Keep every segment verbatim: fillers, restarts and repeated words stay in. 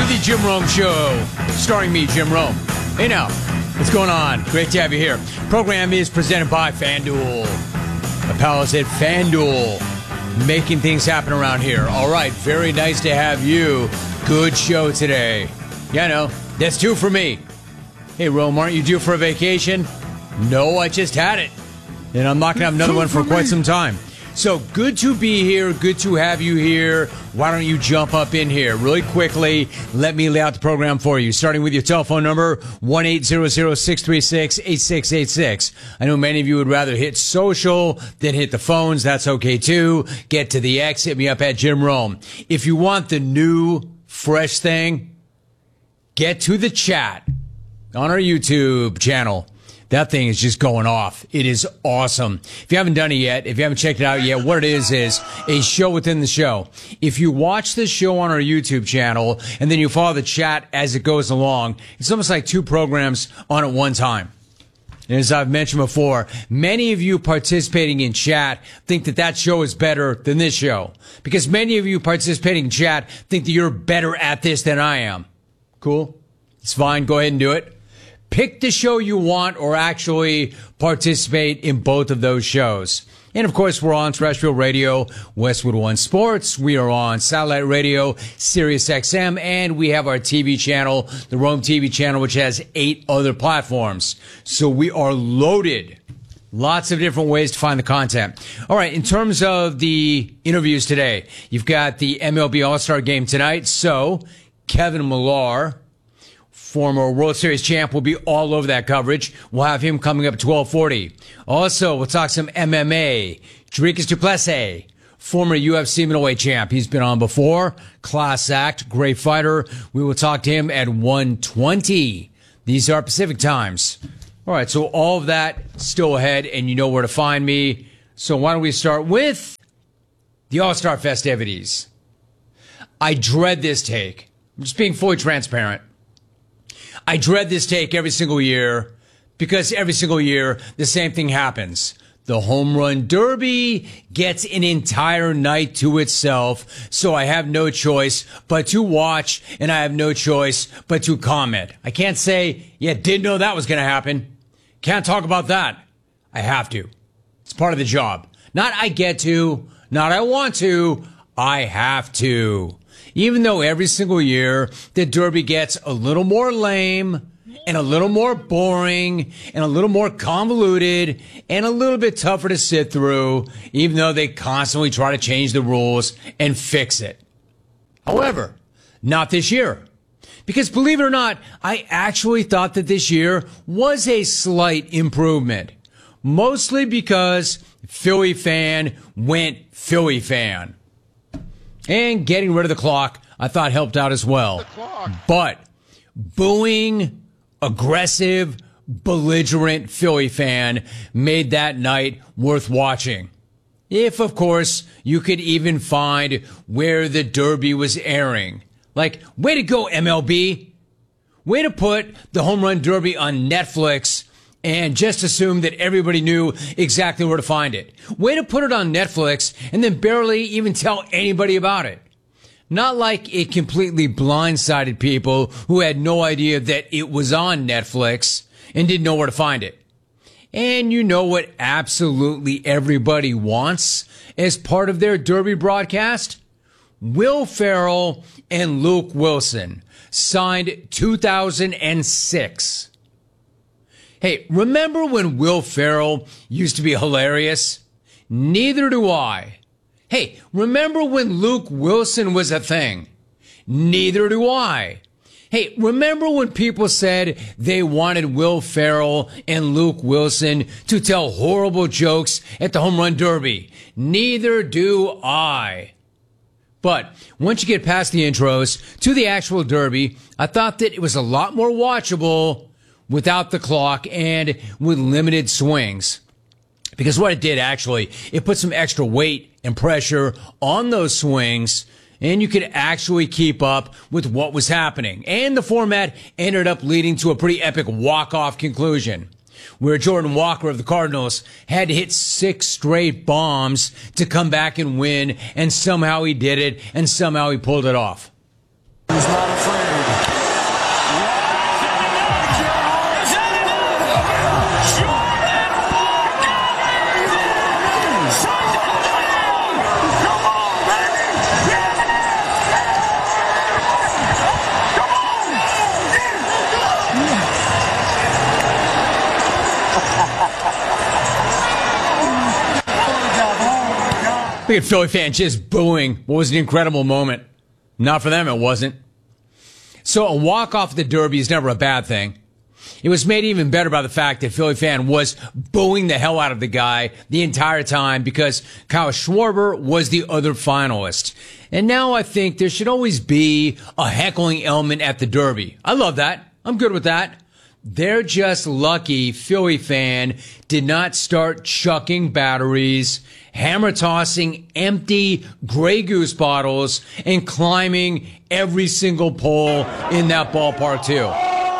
The Jim Rome Show, starring me, Jim Rome. Hey now, what's going on? Great to have you here. Program is presented by FanDuel. The pals at FanDuel, making things happen around here. All right, very nice to have you. Good show today. Yeah, I know, that's two for me. Hey, Rome, aren't you due for a vacation? No, I just had it. And I'm not going to have another one for quite some time. So good to be here. Good to have you here. Why don't you jump up in here really quickly? Let me lay out the program for you. Starting with your telephone number, one eight hundred, six three six, eight six eight six. I know many of you would rather hit social than hit the phones. That's okay too. Get to the X. Hit me up at Jim Rome. If you want the new, fresh thing, get to the chat on our YouTube channel. That thing is just going off. It is awesome. If you haven't done it yet, if you haven't checked it out yet, what it is is a show within the show. If you watch the show on our YouTube channel and then you follow the chat as it goes along, it's almost like two programs on at one time. And as I've mentioned before, many of you participating in chat think that that show is better than this show. Because many of you participating in chat think that you're better at this than I am. Cool? It's fine. Go ahead and do it. Pick the show you want or actually participate in both of those shows. And of course, we're on terrestrial radio, Westwood One Sports. We are on satellite radio, Sirius X M, and we have our T V channel, the Rome T V channel, which has eight other platforms. So we are loaded. Lots of different ways to find the content. All right, in terms of the interviews today, you've got the M L B All-Star Game tonight. So Kevin Millar, former World Series champ, will be all over that coverage. We'll have him coming up at twelve forty. Also, we'll talk some M M A. Dricus du Plessis, former U F C middleweight champ. He's been on before. Class act, great fighter. We will talk to him at one twenty. These are Pacific times. All right, so all of that still ahead, and you know where to find me. So why don't we start with the All-Star festivities. I dread this take. I'm just being fully transparent. I dread this take every single year because every single year the same thing happens. The Home Run Derby gets an entire night to itself, so I have no choice but to watch, and I have no choice but to comment. I can't say, yeah, didn't know that was going to happen. Can't talk about that. I have to. It's part of the job. Not I get to, not I want to, I have to. Even though every single year the Derby gets a little more lame and a little more boring and a little more convoluted and a little bit tougher to sit through, even though they constantly try to change the rules and fix it. However, not this year. Because believe it or not, I actually thought that this year was a slight improvement. Mostly because Philly fan went Philly fan. And getting rid of the clock, I thought helped out as well. But booing, aggressive, belligerent Philly fan made that night worth watching. If, of course, you could even find where the Derby was airing. Like, way to go, M L B. Way to put the Home Run Derby on Netflix and just assume that everybody knew exactly where to find it. Way to put it on Netflix and then barely even tell anybody about it. Not like it completely blindsided people who had no idea that it was on Netflix and didn't know where to find it. And you know what absolutely everybody wants as part of their Derby broadcast? Will Ferrell and Luke Wilson signed two thousand six. Hey, remember when Will Ferrell used to be hilarious? Neither do I. Hey, remember when Luke Wilson was a thing? Neither do I. Hey, remember when people said they wanted Will Ferrell and Luke Wilson to tell horrible jokes at the Home Run Derby? Neither do I. But once you get past the intros to the actual Derby, I thought that it was a lot more watchable without the clock and with limited swings. Because what it did actually, it put some extra weight and pressure on those swings, and you could actually keep up with what was happening. And the format ended up leading to a pretty epic walk-off conclusion, where Jordan Walker of the Cardinals had to hit six straight bombs to come back and win, and somehow he did it, and somehow he pulled it off. He's not afraid. Look at Philly fans just booing. What was an incredible moment. Not for them, it wasn't. So a walk-off at the Derby is never a bad thing. It was made even better by the fact that Philly fan was booing the hell out of the guy the entire time because Kyle Schwarber was the other finalist. And now I think there should always be a heckling element at the Derby. I love that. I'm good with that. They're just lucky Philly fan did not start chucking batteries, hammer tossing empty Grey Goose bottles, and climbing every single pole in that ballpark too.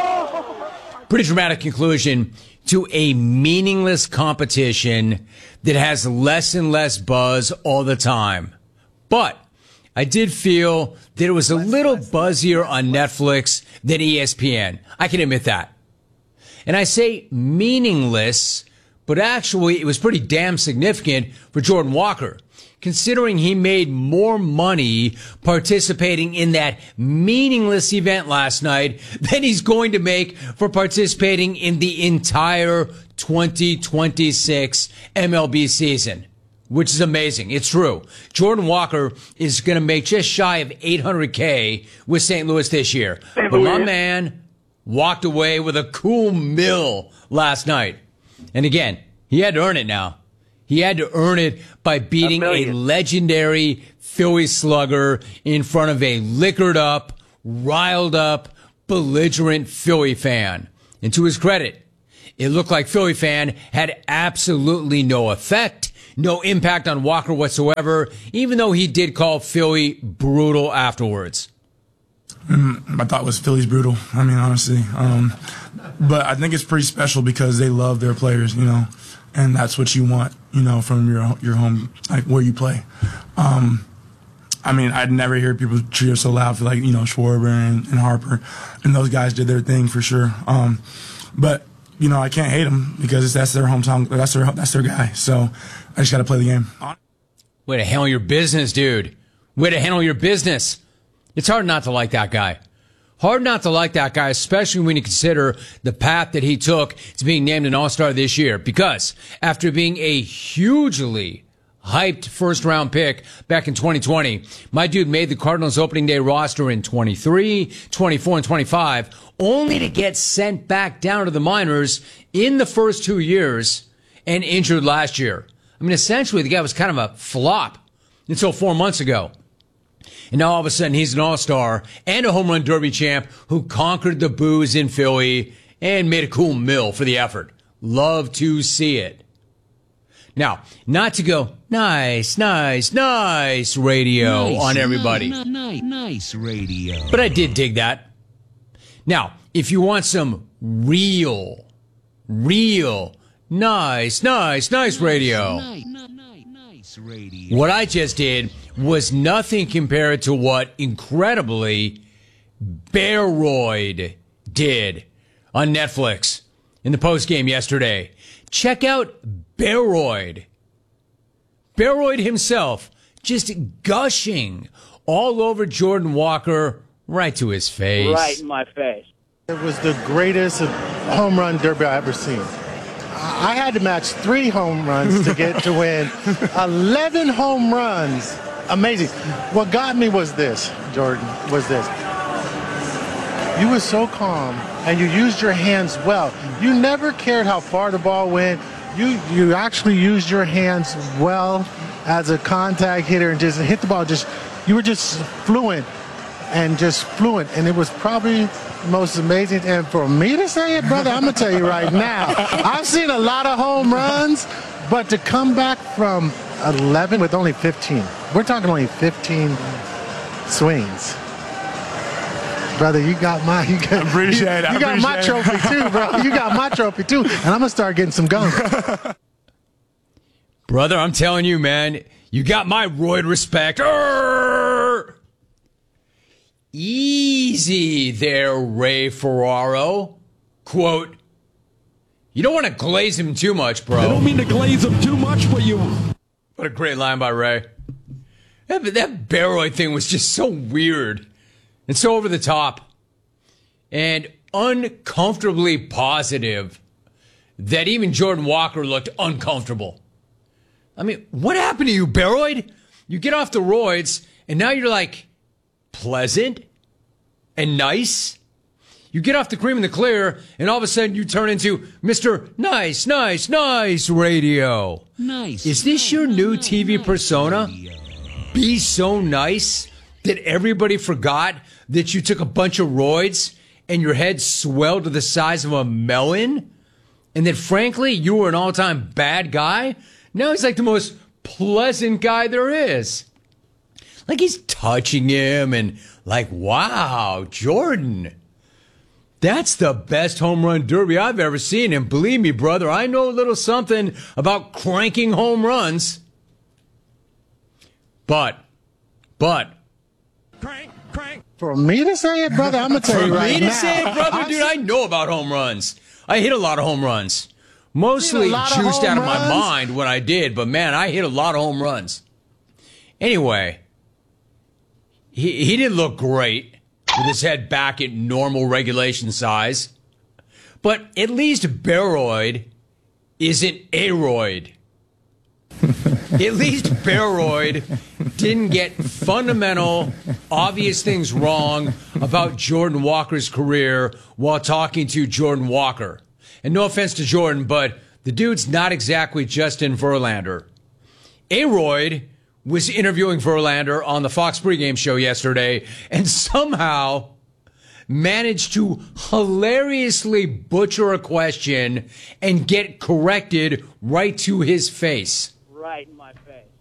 Pretty dramatic conclusion to a meaningless competition that has less and less buzz all the time. But I did feel that it was a little buzzier on Netflix than E S P N. I can admit that. And I say meaningless, but actually it was pretty damn significant for Jordan Walker, considering he made more money participating in that meaningless event last night than he's going to make for participating in the entire twenty twenty-six M L B season, which is amazing. It's true. Jordan Walker is going to make just shy of eight hundred K with Saint Louis this year. But my man walked away with a cool mill last night. And again, he had to earn it now. He had to earn it by beating a, a legendary Philly slugger in front of a liquored up, riled up, belligerent Philly fan. And to his credit, it looked like Philly fan had absolutely no effect, no impact on Walker whatsoever, even though he did call Philly brutal afterwards. Mm, I thought it was Philly's brutal. I mean, honestly. Um, but I think it's pretty special because they love their players, you know, and that's what you want, you know, from your your home, like where you play. Um, I mean, I'd never hear people cheer so loud for, like, you know, Schwarber and, and Harper, and those guys did their thing for sure. Um, but you know, I can't hate them because it's, that's their hometown, that's their that's their guy. So I just got to play the game. Way to handle your business, dude. Way to handle your business. It's hard not to like that guy. Hard not to like that guy, especially when you consider the path that he took to being named an All-Star this year. Because after being a hugely hyped first-round pick back in twenty twenty, my dude made the Cardinals opening day roster in twenty-three, twenty-four, and twenty-five, only to get sent back down to the minors in the first two years and injured last year. I mean, essentially, the guy was kind of a flop until four months ago. And now all of a sudden he's an all-star and a home run derby champ who conquered the boos in Philly and made a cool mill for the effort. Love to see it. Now, not to go nice, nice, nice radio nice, on everybody. Nice, nice, nice radio. But I did dig that. Now, if you want some real, real, nice, nice, nice radio. Nice, nice, nice, nice radio. What I just did was nothing compared to what, incredibly, Baroid did on Netflix in the postgame yesterday. Check out Baroid. Baroid himself just gushing all over Jordan Walker right to his face. Right in my face. It was the greatest home run derby I ever seen. I had to match three home runs to get to win eleven home runs. Amazing. What got me was this, Jordan, was this. You were so calm, and you used your hands well. You never cared how far the ball went. You you actually used your hands well as a contact hitter and just hit the ball. Just you were just fluent and just fluent, and it was probably the most amazing. And for me to say it, brother, I'm gonna tell you right now, I've seen a lot of home runs, but to come back from eleven with only fifteen. We're talking only fifteen swings. Brother, you got my you got, appreciate it. You, you got my trophy too, bro. You got my trophy too. And I'm gonna start getting some gum. Brother, I'm telling you, man, you got my roid respect. Arr! Easy there, Ray Ferraro. Quote, you don't want to glaze him too much, bro. I don't mean to glaze him too much, but you... What a great line by Ray. That, that Baroid thing was just so weird and so over the top and uncomfortably positive that even Jordan Walker looked uncomfortable. I mean, what happened to you, Baroid? You get off the roids, and now you're like pleasant and nice. You get off the cream and the clear, and all of a sudden you turn into Mister Nice, Nice, Nice Radio. Nice. Is this your new nice, T V nice persona? radio. Be so nice that everybody forgot that you took a bunch of roids and your head swelled to the size of a melon? And that, frankly, you were an all-time bad guy? Now he's like the most pleasant guy there is. Like he's touching him and like, wow, Jordan, that's the best home run derby I've ever seen. And believe me, brother, I know a little something about cranking home runs. But, but, Crank, crank. For me to say it, brother, I'm going to tell for you right me to now. say it, brother, dude, I know about home runs. I hit a lot of home runs. Mostly You hit a lot of juiced home out of my runs? mind when I did, but man, I hit a lot of home runs. Anyway, he, he didn't look great with his head back at normal regulation size. But at least Baroid isn't Aroid. At least Baroid didn't get fundamental, obvious things wrong about Jordan Walker's career while talking to Jordan Walker. And no offense to Jordan, but the dude's not exactly Justin Verlander. Aroid was interviewing Verlander on the Fox pregame show yesterday and somehow managed to hilariously butcher a question and get corrected right to his face. Right in my face.